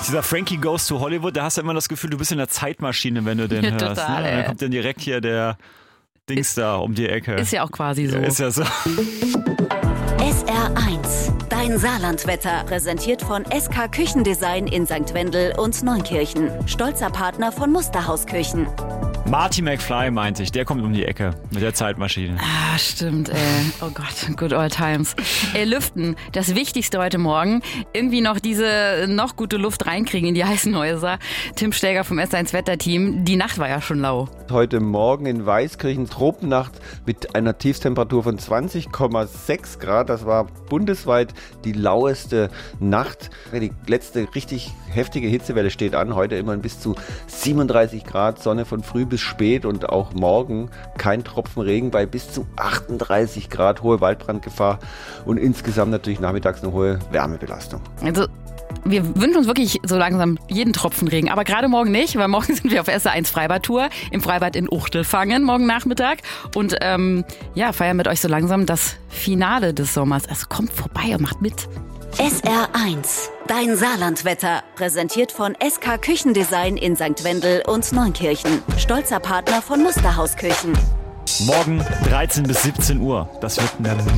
Dieser Frankie Goes to Hollywood, da hast du immer das Gefühl, du bist in der Zeitmaschine, wenn du den hörst. Total, ne? Dann kommt dann direkt hier der Dings da um die Ecke. Ist ja auch quasi so. Ist ja so. SR1, dein Saarlandwetter, präsentiert von SK Küchendesign in St. Wendel und Neunkirchen. Stolzer Partner von Musterhausküchen. Marty McFly meinte ich, der kommt um die Ecke mit der Zeitmaschine. Ah, stimmt, ey. Oh Gott, good old times. Lüften, das Wichtigste heute Morgen. Irgendwie noch diese noch gute Luft reinkriegen in die heißen Häuser. Tim Steger vom S1 Wetterteam. Die Nacht war ja schon lau. Heute Morgen in Weißkirchen Tropennacht mit einer Tiefstemperatur von 20,6 Grad. Das war bundesweit die laueste Nacht. Die letzte richtig heftige Hitzewelle steht an. Heute immerhin bis zu 37 Grad, Sonne von früh bis spät und auch morgen kein Tropfen Regen bei bis zu 38 Grad, hohe Waldbrandgefahr und insgesamt natürlich nachmittags eine hohe Wärmebelastung. Also wir wünschen uns wirklich so langsam jeden Tropfen Regen, aber gerade morgen nicht, weil morgen sind wir auf SR1 Freibad-Tour im Freibad in Uchtelfangen morgen Nachmittag und feiern mit euch so langsam das Finale des Sommers. Also kommt vorbei und macht mit. SR1, dein Saarlandwetter, präsentiert von SK Küchendesign in St. Wendel und Neunkirchen. Stolzer Partner von Musterhausküchen. Morgen 13 bis 17 Uhr. Das wird eine